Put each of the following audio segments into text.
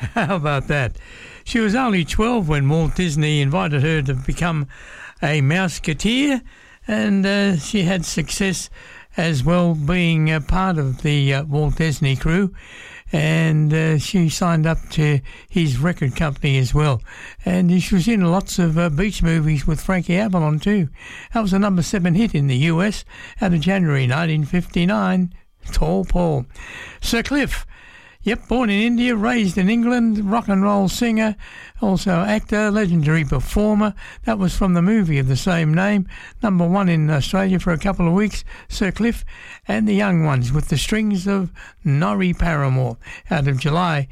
How about that? She was only 12 when Walt Disney invited her to become a Mouseketeer, and she had success as well, being a part of the Walt Disney crew, and she signed up to his record company as well. And she was in lots of beach movies with Frankie Avalon too. That was a number 7 hit in the US out of January 1959, Tall Paul. Sir Cliff. Yep, born in India, raised in England, rock and roll singer, also actor, legendary performer. That was from the movie of the same name. Number 1 in Australia for a couple of weeks, Sir Cliff and the Young Ones with the strings of Norrie Paramore out of July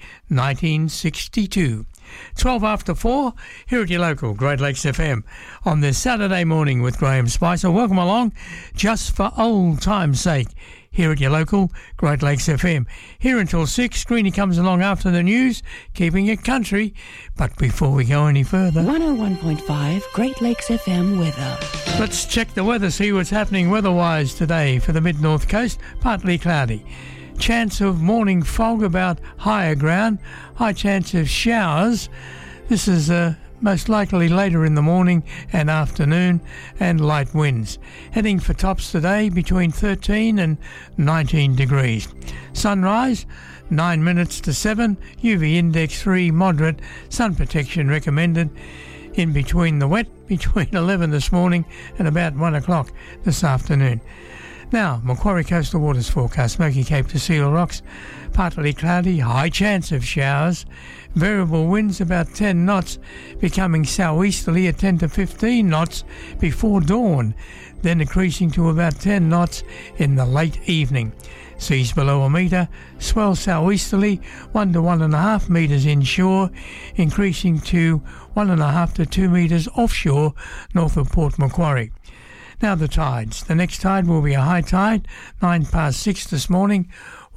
1962. 12 after 4, here at your local Great Lakes FM on this Saturday morning with Graham Spicer. Welcome along, just for old time's sake, here at your local Great Lakes FM. Here until 6, Greenie comes along after the news, keeping it country. But before we go any further... 101.5 Great Lakes FM weather. Let's check the weather, see what's happening weather-wise today for the mid-north coast. Partly cloudy. Chance of morning fog about higher ground. High chance of showers. This is most likely later in the morning and afternoon, and light winds. Heading for tops today between 13 and 19 degrees. Sunrise 9 minutes to 7. UV index 3 moderate. Sun protection recommended. In between the wet, between 11 this morning and about 1 o'clock this afternoon. Now, Macquarie Coastal Waters forecast. Smoky Cape to Seal Rocks, partly cloudy, high chance of showers. Variable winds about 10 knots, becoming southeasterly at 10 to 15 knots before dawn, then increasing to about 10 knots in the late evening. Seas below a metre, swell southeasterly 1 to 1.5 metres inshore, increasing to 1.5 to 2 metres offshore north of Port Macquarie. Now the tides. The next tide will be a high tide, 9 past 6 this morning,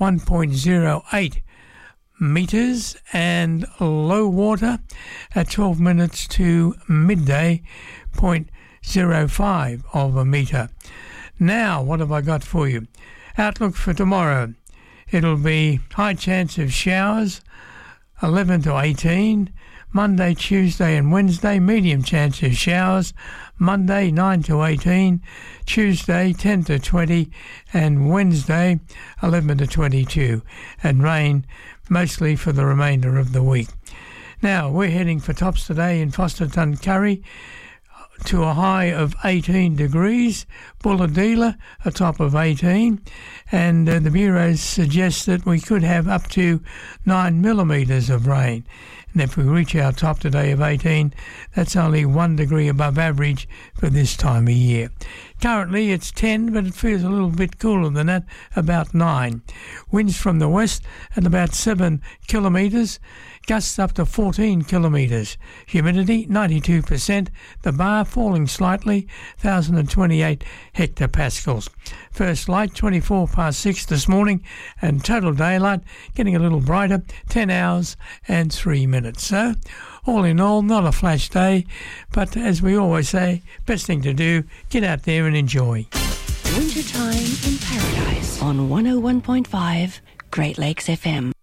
1.08 metres, and low water at 12 minutes to midday, 0.05 of a metre. Now, what have I got for you? Outlook for tomorrow. It'll be high chance of showers, 11 to 18. Monday, Tuesday and Wednesday, medium chance of showers. Monday, 9 to 18. Tuesday, 10 to 20. And Wednesday, 11 to 22. And rain mostly for the remainder of the week. Now, we're heading for tops today in Foster Tuncurry to a high of 18 degrees. Bulahdelah, a top of 18. And the Bureau suggests that we could have up to 9 millimetres of rain. And if we reach our top today of 18, that's only 1 degree above average for this time of year. Currently it's 10, but it feels a little bit cooler than that, about 9. Winds from the west at about 7 kilometres, gusts up to 14 kilometres. Humidity 92%, the bar falling slightly, 1,028 hectopascals. First light 24 past 6 this morning, and total daylight getting a little brighter, 10 hours and 3 minutes. So, all in all, not a flash day, but as we always say, best thing to do, get out there and enjoy. Wintertime in Paradise on 101.5 Great Lakes FM.